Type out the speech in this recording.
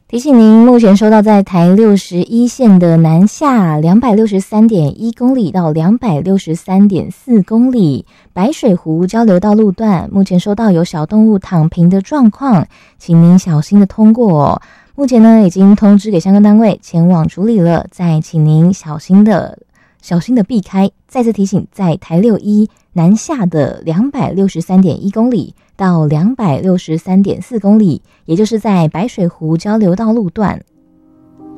提醒您，目前收到在台61线的南下263.1公里到263.4公里，白水湖交流道路段目前收到有小动物躺平的状况，请您小心的通过哦。目前呢，已经通知给相关单位前往处理了，再请您小心的避开。再次提醒，在台61南下的263.1公里到263.4公里，也就是在白水湖交流道路段，